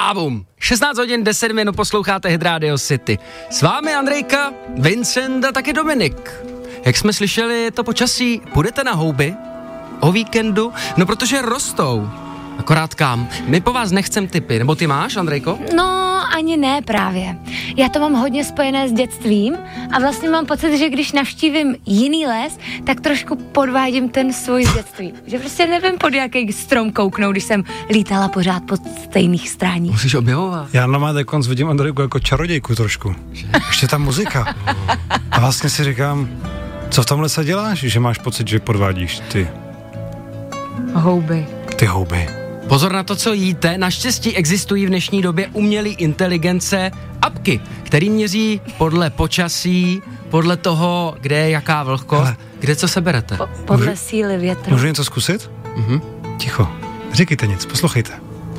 A bum. 16 hodin 10 minut posloucháte Hit Radio City. S vámi Andrejka, Vincent a taky Dominik. Jak jsme slyšeli, je to počasí. Půjdete na houby o víkendu? No protože rostou. Akorát kam? My po vás nechcem tipy. Nebo ty máš, Andrejko? No, ani ne právě. Já to mám hodně spojené s dětstvím a vlastně mám pocit, že když navštívím jiný les, tak trošku podvádím ten svůj z dětství. Že prostě nevím, pod jaký strom kouknout, když jsem lítala pořád po stejných stráních. Musíš objevovat. Já na má konc vidím Andrejku jako čarodějku trošku. Ještě ta muzika. A vlastně si říkám, co v tom lese děláš, že máš pocit, že podvádíš ty houby. Ty houby. Pozor na to, co jíte. Naštěstí existují v dnešní době umělé inteligence apky, který měří podle počasí, podle toho, kde je jaká vlhkost, hele, kde co seberete. Podle síly větru. Můžu něco zkusit? Ticho. Říkejte nic, poslouchejte.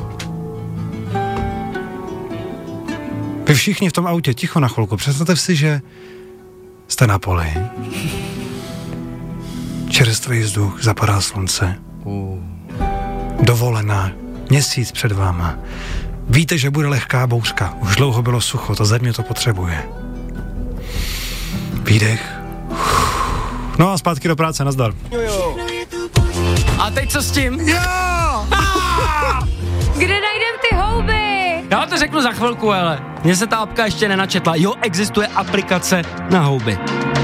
Vy všichni v tom autě, ticho na chvilku. Představte si, že jste na poli. Čerstvý vzduch, zapadá slunce. Dovolená, měsíc před váma. Víte, že bude lehká bouřka. Už dlouho bylo sucho, ta země to potřebuje. Výdech. No a zpátky do práce, nazdar. A teď co s tím? Jo! Kde najdem ty houby? Já to řeknu za chvilku, ale mně se ta apka ještě nenačetla. Jo, existuje aplikace na houby.